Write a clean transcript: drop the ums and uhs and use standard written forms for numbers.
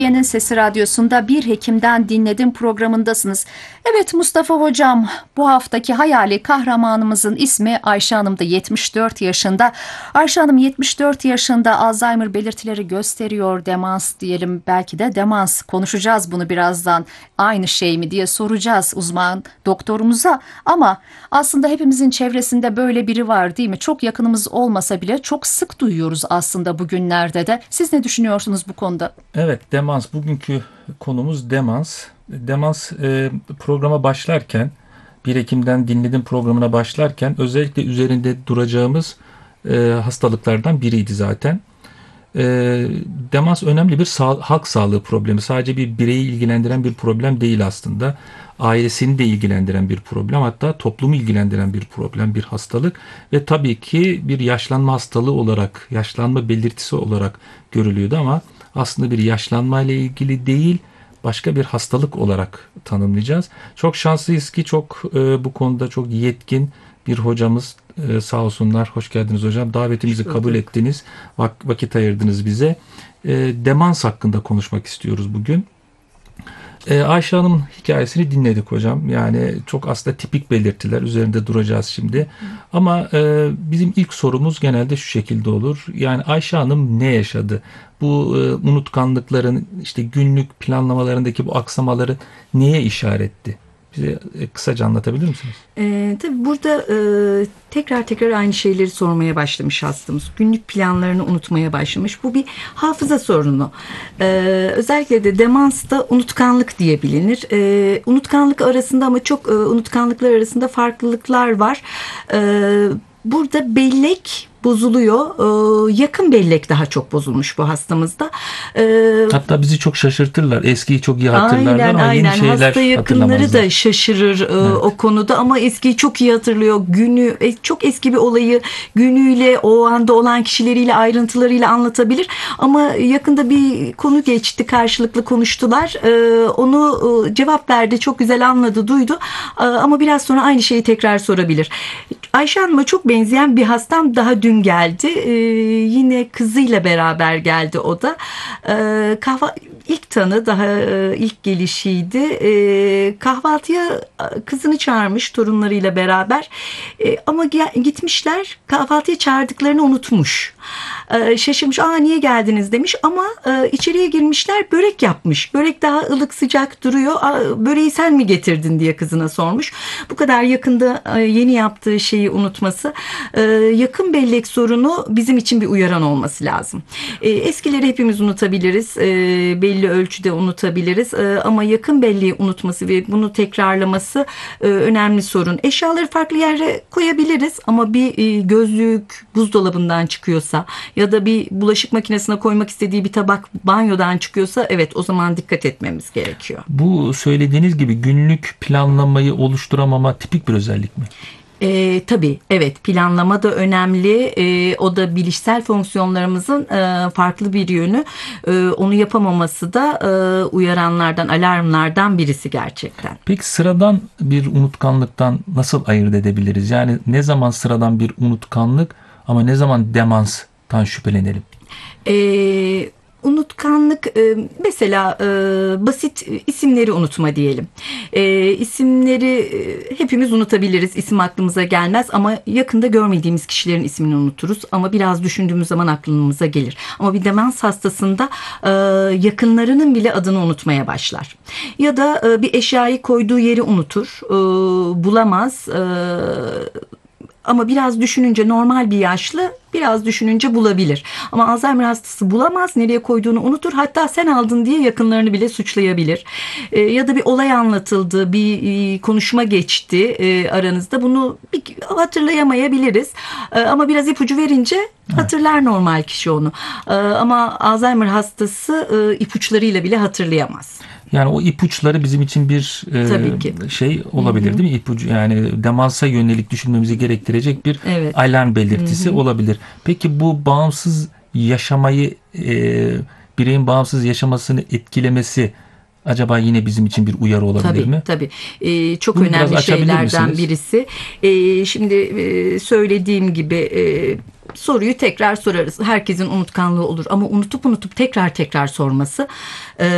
Türkiye'nin Sesi Radyosu'nda Bir Hekimden Dinledim programındasınız. Evet Mustafa Hocam, bu haftaki hayali kahramanımızın ismi Ayşe Hanım da 74 yaşında. Ayşe Hanım 74 yaşında, Alzheimer belirtileri gösteriyor, demans diyelim, belki de demans. Konuşacağız bunu birazdan, aynı şey mi diye soracağız uzman doktorumuza. Ama aslında hepimizin çevresinde böyle biri var değil mi? Çok yakınımız olmasa bile çok sık duyuyoruz aslında bugünlerde de. Siz ne düşünüyorsunuz bu konuda? Evet, demans. Bugünkü konumuz demans. Demans programa başlarken, 1 Ekim'den dinledim programına başlarken özellikle üzerinde duracağımız hastalıklardan biriydi zaten. E, Demans önemli bir halk sağlığı problemi. Sadece bir bireyi ilgilendiren bir problem değil aslında. Ailesini de ilgilendiren bir problem, hatta toplumu ilgilendiren bir problem, bir hastalık ve tabii ki bir yaşlanma hastalığı olarak, yaşlanma belirtisi olarak görülüyordu ama aslında bir yaşlanma ile ilgili değil, başka bir hastalık olarak tanımlayacağız. Çok şanslıyız ki bu konuda çok yetkin bir hocamız, sağ olsunlar. Hoş geldiniz hocam. Davetimizi kabul ettiniz. Vakit ayırdınız bize. Demans hakkında konuşmak istiyoruz bugün. Ayşe Hanım'ın hikayesini dinledik hocam. Yani çok aslında tipik belirtiler. Üzerinde duracağız şimdi. Ama bizim ilk sorumuz genelde şu şekilde olur. Yani Ayşe Hanım ne yaşadı? Bu unutkanlıkların, işte günlük planlamalarındaki bu aksamaları neye işaretti? Bize kısaca anlatabilir misiniz? Tabii burada tekrar aynı şeyleri sormaya başlamış hastamız. Günlük planlarını unutmaya başlamış. Bu bir hafıza sorunu. Özellikle de demansta unutkanlık diye bilinir. Unutkanlık arasında ama çok unutkanlıklar arasında farklılıklar var. Burada bellek bozuluyor. Yakın bellek daha çok bozulmuş bu hastamızda. Hatta bizi çok şaşırtırlar. Eskiyi çok iyi hatırlarlar ama yeni şeyler hasta yakınları da şaşırır o konuda ama eskiyi çok iyi hatırlıyor. Günü çok eski bir olayı günüyle, o anda olan kişileriyle, ayrıntılarıyla anlatabilir. Ama yakında bir konu geçti, karşılıklı konuştular. Onu cevap verdi, çok güzel anladı, duydu. Ama biraz sonra aynı şeyi tekrar sorabilir. Ayşe Hanım'a çok benzeyen bir hastam daha dün geldi. Yine kızıyla beraber geldi o da. İlk tanı, daha ilk gelişiydi. Kahvaltıya kızını çağırmış torunlarıyla beraber. Ama gitmişler, kahvaltıya çağırdıklarını unutmuş. Şaşırmış. Niye geldiniz demiş ama içeriye girmişler, börek yapmış. Börek daha ılık sıcak duruyor. Böreği sen mi getirdin diye kızına sormuş. Bu kadar yakında yeni yaptığı şeyi unutması. Yakın bellek sorunu bizim için bir uyaran olması lazım. Eskileri hepimiz unutabiliriz. Belli ölçüde unutabiliriz. Ama yakın belleği unutması ve bunu tekrarlaması önemli sorun. Eşyaları farklı yere koyabiliriz ama bir gözlük buzdolabından çıkıyorsa ya da bir bulaşık makinesine koymak istediği bir tabak banyodan çıkıyorsa, evet, o zaman dikkat etmemiz gerekiyor. Bu söylediğiniz gibi günlük planlamayı oluşturamama tipik bir özellik mi? Tabii, evet, planlama da önemli. O da bilişsel fonksiyonlarımızın farklı bir yönü. Onu yapamaması da uyaranlardan, alarmlardan birisi gerçekten. Peki sıradan bir unutkanlıktan nasıl ayırt edebiliriz? Yani ne zaman sıradan bir unutkanlık ama ne zaman demanstan şüphelenelim? Unutkanlık mesela basit isimleri unutma diyelim. İsimleri hepimiz unutabiliriz. İsim aklımıza gelmez ama yakında görmediğimiz kişilerin ismini unuturuz. Ama biraz düşündüğümüz zaman aklımıza gelir. Ama bir demans hastasında yakınlarının bile adını unutmaya başlar. Ya da bir eşyayı koyduğu yeri unutur, bulamaz. Ama biraz düşününce, normal bir yaşlı biraz düşününce bulabilir. Ama Alzheimer hastası bulamaz, nereye koyduğunu unutur. Hatta sen aldın diye yakınlarını bile suçlayabilir. Ya da bir olay anlatıldı, bir konuşma geçti aranızda. Bunu hatırlayamayabiliriz. Ama biraz ipucu verince hatırlar normal kişi onu. Ama Alzheimer hastası ipuçlarıyla bile hatırlayamaz. Yani o ipuçları bizim için bir şey olabilir, değil mi? İpucu, yani demansa yönelik düşünmemizi gerektirecek bir alarm belirtisi olabilir. Peki bu bağımsız yaşamayı, bireyin bağımsız yaşamasını etkilemesi acaba yine bizim için bir uyarı olabilir mi? Tabii. Çok bunu önemli şeylerden birisi. Şimdi söylediğim gibi soruyu tekrar sorarız. Herkesin unutkanlığı olur ama unutup tekrar sorması